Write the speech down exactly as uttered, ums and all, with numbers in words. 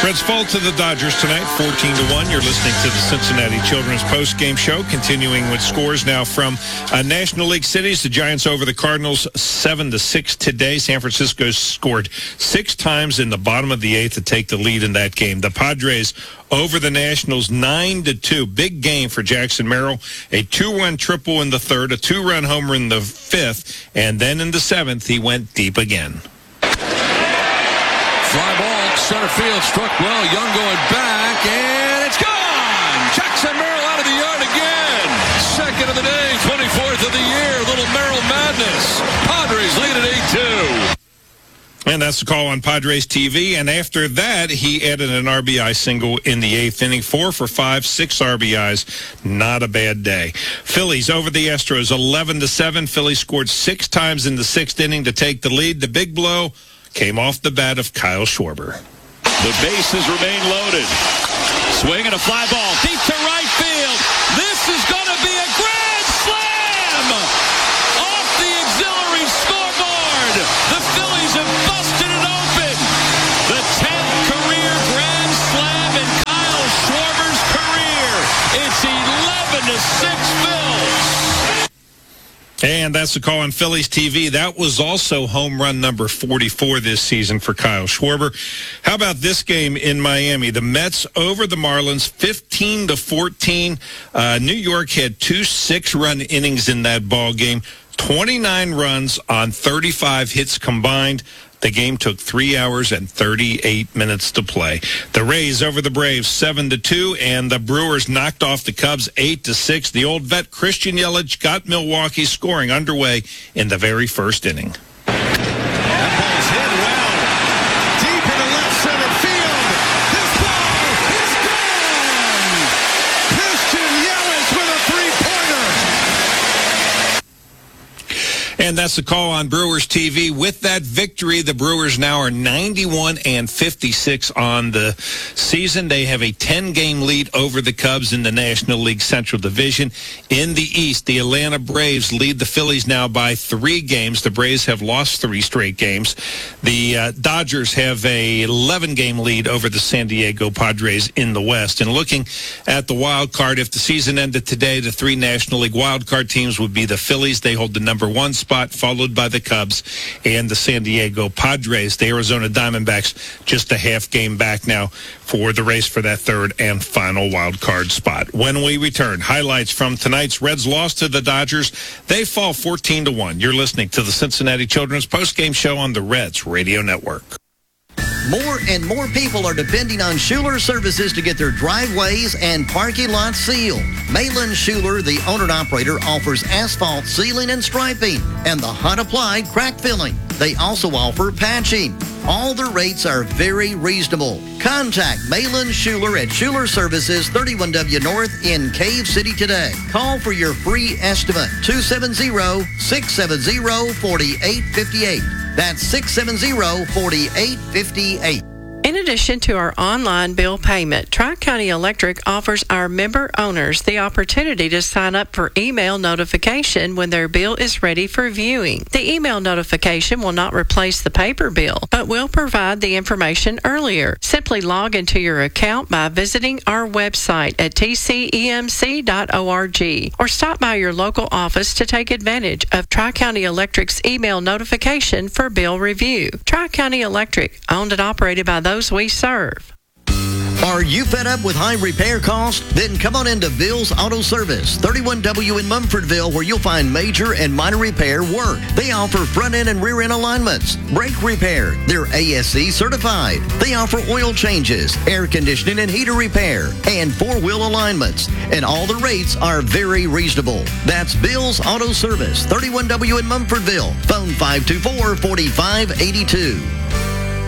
Reds fall to the Dodgers tonight, fourteen to one. You're listening to the Cincinnati Children's Post-Game Show, continuing with scores now from uh, National League cities. The Giants over the Cardinals, seven to six today. San Francisco scored six times in the bottom of the eighth to take the lead in that game. The Padres over the Nationals, nine to two. Big game for Jackson Merrill. A two-run triple in the third, a two-run homer in the fifth, and then in the seventh, he went deep again. Fly ball, center field, struck well. Young going back, and it's gone! Jackson Merrill out of the yard again. Second of the day, twenty-fourth of the year. Little Merrill madness. Padres lead at eight two. And that's the call on Padres T V. And after that, he added an R B I single in the eighth inning. Four for five, six R B Is. Not a bad day. Phillies over the Astros, eleven to seven. Phillies scored six times in the sixth inning to take the lead. The big blow came off the bat of Kyle Schwarber. The bases remain loaded. Swing and a fly ball deep to right field. This is going to be a grand slam! Off the auxiliary scoreboard. The Phillies have busted it open. The tenth career grand slam in Kyle Schwarber's career. It's eleven to six Phils. And that's the call on Phillies T V. That was also home run number forty-four this season for Kyle Schwarber. How about this game in Miami? The Mets over the Marlins, fifteen to fourteen. Uh, New York had two six-run innings in that ball game, twenty-nine runs on thirty-five hits combined. The game took three hours and thirty-eight minutes to play. The Rays over the Braves, seven to two, and the Brewers knocked off the Cubs, eight to six. The old vet Christian Yelich got Milwaukee scoring underway in the very first inning. That ball's hit well, deep into left center field. This ball is gone. Christian Yelich with a three-pointer. And that's the call on Brewers T V. With that victory, the Brewers now are ninety-one and fifty-six on the season. They have a ten-game lead over the Cubs in the National League Central Division. In the East, the Atlanta Braves lead the Phillies now by three games. The Braves have lost three straight games. The uh, Dodgers have a eleven-game lead over the San Diego Padres in the West. And looking at the wild card, if the season ended today, the three National League wild card teams would be the Phillies. They hold the number one spot, followed by the Cubs and the San Diego Padres. The Arizona Diamondbacks just a half game back now for the race for that third and final wild card spot. When we return, highlights from tonight's Reds loss to the Dodgers. They fall fourteen to one. You're listening to the Cincinnati Children's Postgame Show on the Reds Radio Network. More and more people are depending on Schuler Services to get their driveways and parking lots sealed. Malin Schuler, the owner and operator, offers asphalt sealing and striping and the hot applied crack filling. They also offer patching. All their rates are very reasonable. Contact Malin Schuler at Schuler Services, thirty-one W North in Cave City today. Call for your free estimate, two seven zero, six seven zero, four eight five eight. That's six seven zero, four eight five eight. In addition to our online bill payment, Tri-County Electric offers our member owners the opportunity to sign up for email notification when their bill is ready for viewing. The email notification will not replace the paper bill, but will provide the information earlier. Simply log into your account by visiting our website at t c e m c dot org or stop by your local office to take advantage of Tri-County Electric's email notification for bill review. Tri-County Electric, owned and operated by those we serve. Are you fed up with high repair costs? Then come on into Bill's Auto Service, thirty-one W in Mumfordville, where you'll find major and minor repair work. They offer front end and rear end alignments, brake repair. They're A S C certified. They offer oil changes, air conditioning and heater repair, and four-wheel alignments. And all the rates are very reasonable. That's Bill's Auto Service, thirty-one W in Mumfordville. Phone five two four, four five eight two.